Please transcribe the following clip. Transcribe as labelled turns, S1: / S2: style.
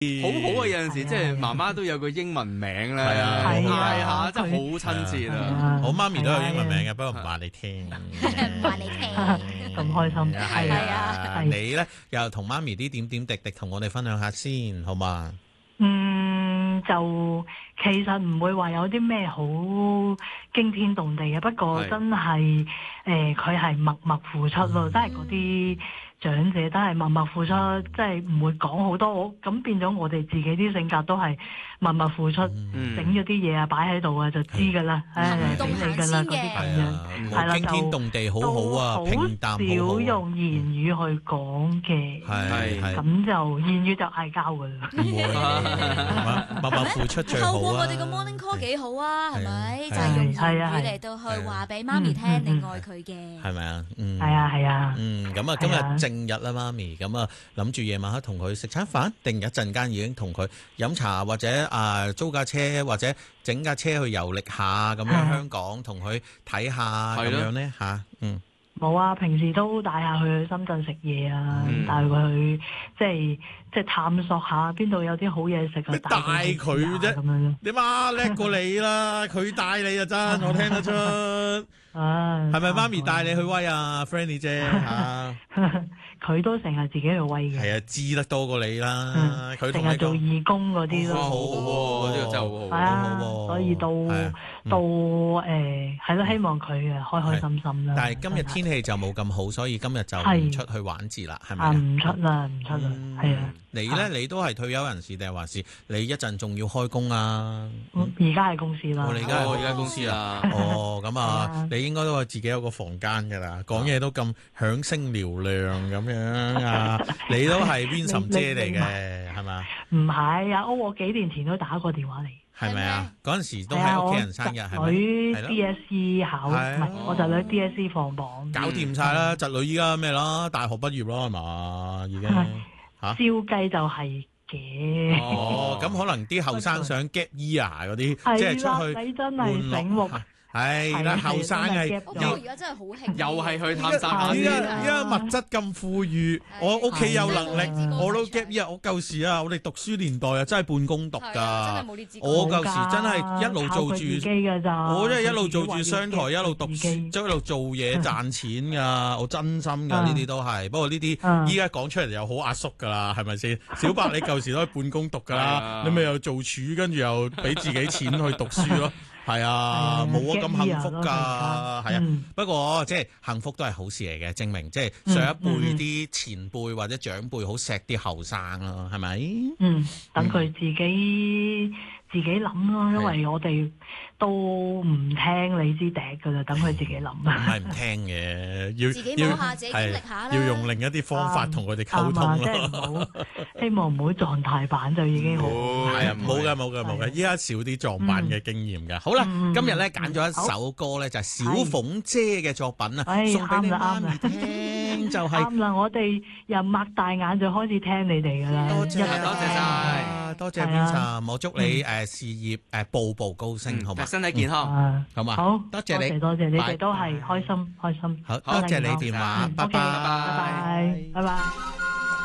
S1: 好好啊！有陣時即係媽媽都有個英文名咧，
S2: 係
S1: 下真係好親切啊！
S2: 我媽咪都有英文名嘅，不過唔話你聽，
S3: 唔話你聽，
S4: 咁開心。
S2: 係啊，你咧又同媽咪啲點點滴滴同我哋分享下先，好嘛？
S4: 就其實唔會話有啲咩好驚天動地嘅，不過真係佢係默默付出咯，真係嗰啲長者真係默默付出，即係唔會講好多，咁變咗我哋自己啲性格都係默默付出，整咗啲嘢啊擺喺度啊就知㗎啦，俾你㗎啦嗰啲咁樣，係啦，
S2: 驚天動地好好啊，平淡好好，
S4: 少用言語去講嘅，
S2: 係
S4: 咁就言語就嗌交㗎啦，
S2: 默默付出最好啊！
S3: 透過我哋個 morning call 幾好啊，係咪？就係用言語嚟到去話俾媽咪聽，你愛佢嘅，
S2: 係咪啊？
S4: 係啊，
S2: 咁啊，今日正日啦，媽咪，咁啊，諗住夜晚黑同佢食餐飯，定一陣間已經同佢飲茶，或者租架車，或者整架車去遊歷下咁樣香港，同佢睇下咁樣咧嚇，
S4: 冇啊，平時都帶下去深圳食嘢啊，帶佢去即係探索下邊度有啲好嘢食啊，
S2: 帶佢啫，咁樣你媽叻過你啦，佢帶你啊真，我聽得出。係咪媽咪帶你去威啊 ，Franny 姐嚇？
S4: 佢都成日自己去威嘅。係
S2: 啊，知得多過你啦。佢
S4: 成日做義工嗰啲咯。
S1: 好喎，呢個真係好好。
S4: 係啊，所以到係咯，希望佢開開心心啦。
S2: 但係今日天氣就冇咁好，所以今日就唔出去玩字啦，係咪？
S4: 唔出啦，係啊。
S2: 你咧，你都係退休人士定係還是你一陣仲要開工啊？
S4: 而家係公司啦。
S2: 你而家公司
S1: 啊？
S2: 咁啊，你應該都係自己有個房間㗎啦，講嘢都咁響聲嘹亮咁樣啊！你都係 Vincent 姐嚟嘅，係嘛？
S4: 唔係啊，我幾年前都打過電話嚟。
S2: 係咪啊？嗰陣時都係屋企人生日，係咪？
S4: 女 DSE 考，唔係我侄女 DSE 放榜，
S2: 搞掂晒啦！侄女依家咩啦？大學畢業咯，係嘛？已經
S4: 照計就係嘅。
S2: 咁可能啲後生想 gap year 嗰啲，即係出去
S4: 你真係醒目。
S2: 係啦，後生係
S3: 而家真係好興，
S1: 又係去探索下。
S2: 依家物質咁富裕，我屋企有能力，我都 gap year。我舊時啊，我哋讀書年代啊，真係半工讀㗎。我舊時真係一路做住，我真係一路做住商台，一路讀書，一路做嘢賺錢㗎。我真心㗎，呢啲都係。不過呢啲依家講出嚟又好壓縮㗎啦，係咪先？小白你舊時都係半工讀㗎啦，你咪又做廚，跟住又俾自己錢去讀書咯。係啊，冇啊咁幸福㗎，係啊。不過即係幸福都係好事嚟嘅，證明即係上一輩啲前輩或者長輩好錫啲後生咯，係咪？
S4: 等佢自己諗咯，因為我哋都唔聽你支笛㗎啦，等佢自己諗。唔
S2: 係唔聽嘅，要
S3: 自己摸下自己經歷下啦，
S2: 要用另一啲方法同佢哋溝通咯。
S4: 希望唔好狀態版就已經好。
S2: 係啊，冇嘅，依家少啲撞板嘅經驗㗎。好啦，今日咧揀咗一首歌咧，就係小鳳姐嘅作品啊，送俾你媽咪聽，就係
S4: 啱啦。我哋又擘大眼就開始聽你哋㗎啦。
S2: 多謝晒，多謝 Vincent，我祝你事業步步高升，好嘛？
S1: 身體健康，
S2: 好嘛？
S4: 好，
S2: 多謝你，
S4: 多謝你哋都係開心。
S2: 好，多謝你電話，拜拜，
S4: 拜拜。